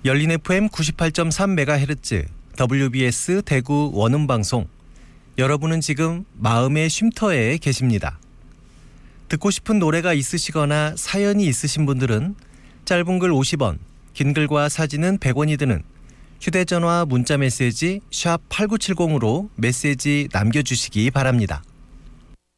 열린 FM 98.3MHz WBS 대구 원음방송. 여러분은 지금 마음의 쉼터에 계십니다. 듣고 싶은 노래가 있으시거나 사연이 있으신 분들은 짧은 글 50원, 긴 글과 사진은 100원이 드는 휴대전화 문자메시지 샵 8970으로 메시지 남겨주시기 바랍니다.